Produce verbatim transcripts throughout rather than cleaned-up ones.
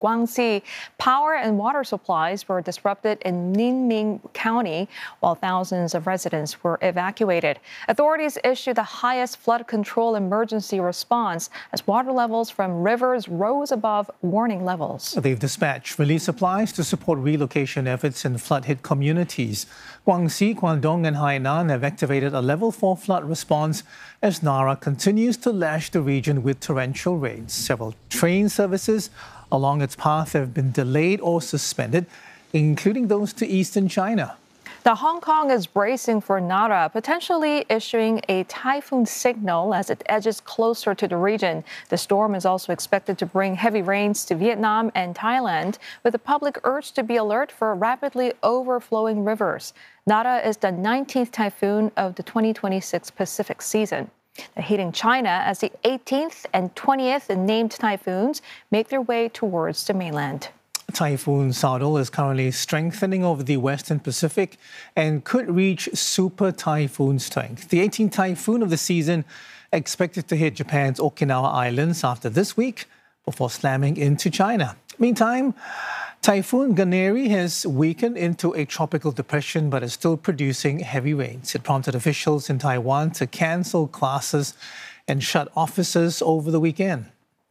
Guangxi, power and water supplies were disrupted in Ningming County, while thousands of residents were evacuated. Authorities issued the highest flood control emergency response as water levels from rivers rose above warning levels. They've dispatched relief supplies to support relocation efforts in flood-hit communities. Guangxi, Guangdong and Hainan have activated a level four flood response as Nara continues to lash the region with torrential rains. Several train services along its path have been delayed or suspended, including those to eastern China. The Hong Kong is bracing for Nara, potentially issuing a typhoon signal as it edges closer to the region. The storm is also expected to bring heavy rains to Vietnam and Thailand, with the public urged to be alert for rapidly overflowing rivers. Nara is the nineteenth typhoon of the twenty twenty-six Pacific season. They're hitting China as the eighteenth and twentieth named typhoons make their way towards the mainland. Typhoon Saudal is currently strengthening over the western Pacific and could reach super typhoon strength. The eighteenth typhoon of the season expected to hit Japan's Okinawa Islands after this week before slamming into China. Meantime, Typhoon Ganeri has weakened into a tropical depression but is still producing heavy rains. It prompted officials in Taiwan to cancel classes and shut offices over the weekend.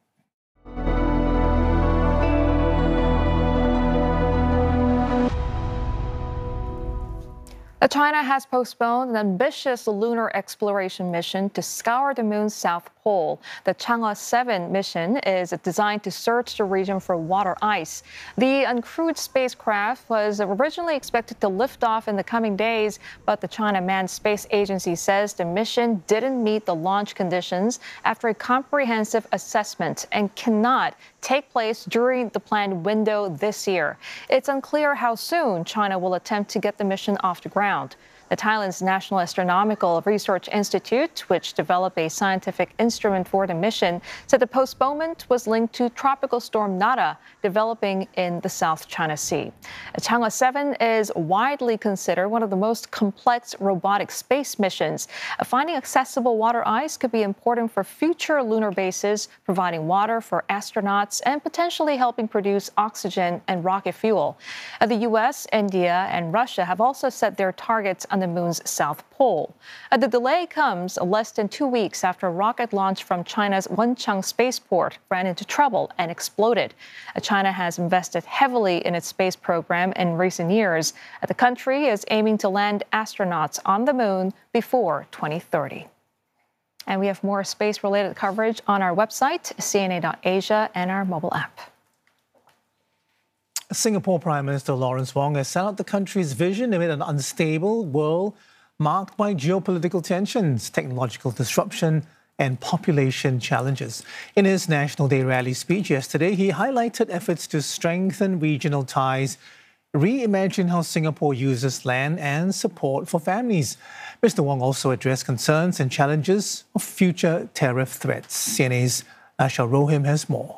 China has postponed an ambitious lunar exploration mission to scour the moon's south pole. The Chang'e seven mission is designed to search the region for water ice. The uncrewed spacecraft was originally expected to lift off in the coming days, but the China Manned Space Agency says the mission didn't meet the launch conditions after a comprehensive assessment and cannot take place during the planned window this year. It's unclear how soon China will attempt to get the mission off the ground. The Thailand's National Astronomical Research Institute, which developed a scientific instrument for the mission, said the postponement was linked to Tropical Storm Nara developing in the South China Sea. Chang'e seven is widely considered one of the most complex robotic space missions. Finding accessible water ice could be important for future lunar bases, providing water for astronauts and potentially helping produce oxygen and rocket fuel. The U S, India, and Russia have also set their targets on the moon's south pole. Uh, the delay comes less than two weeks after a rocket launch from China's Wenchang spaceport ran into trouble and exploded. Uh, China has invested heavily in its space program in recent years. Uh, the country is aiming to land astronauts on the moon before twenty thirty. And we have more space-related coverage on our website, C N A dot Asia, and our mobile app. Singapore Prime Minister Lawrence Wong has set out the country's vision amid an unstable world marked by geopolitical tensions, technological disruption, and population challenges. In his National Day rally speech yesterday, he highlighted efforts to strengthen regional ties, reimagine how Singapore uses land, and support for families. Mister Wong also addressed concerns and challenges of future tariff threats. C N A's Asha Rohim has more.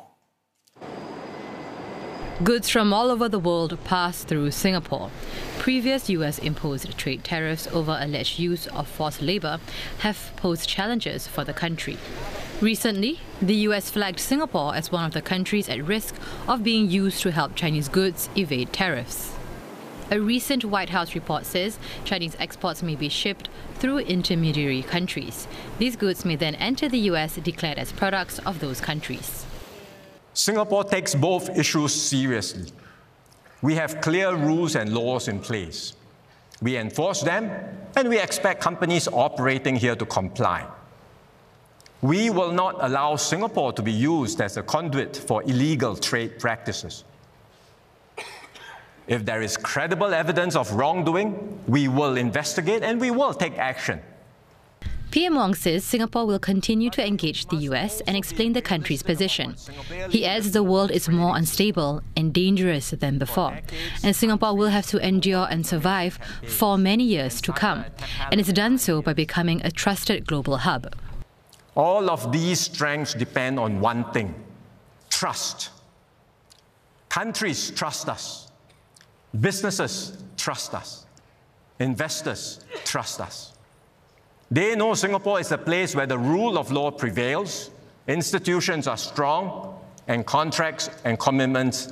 Goods from all over the world pass through Singapore. Previous U S-imposed trade tariffs over alleged use of forced labor have posed challenges for the country. Recently, the U S flagged Singapore as one of the countries at risk of being used to help Chinese goods evade tariffs. A recent White House report says Chinese exports may be shipped through intermediary countries. These goods may then enter the U S declared as products of those countries. Singapore takes both issues seriously. We have clear rules and laws in place. We enforce them, and we expect companies operating here to comply. We will not allow Singapore to be used as a conduit for illegal trade practices. If there is credible evidence of wrongdoing, we will investigate and we will take action. P M Wong says Singapore will continue to engage the U S and explain the country's position. He adds the world is more unstable and dangerous than before, and Singapore will have to endure and survive for many years to come, and it's done so by becoming a trusted global hub. All of these strengths depend on one thing: trust. Countries trust us. Businesses trust us. Investors trust us. They know Singapore is a place where the rule of law prevails, institutions are strong, and contracts and commitments